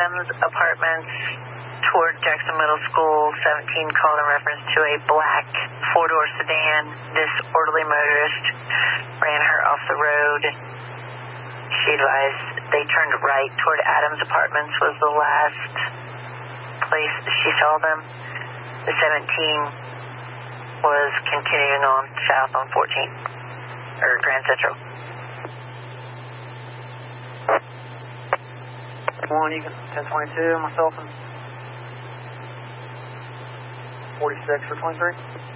Adams Apartments toward Jackson Middle School. 17 called in reference to a black four-door sedan. Disorderly motorist ran her off the road. She advised they turned right toward Adams Apartments was the last place she saw them. The 17 was continuing on south on 14, or Grand Central. One, you can 1022, myself and 46 for 23.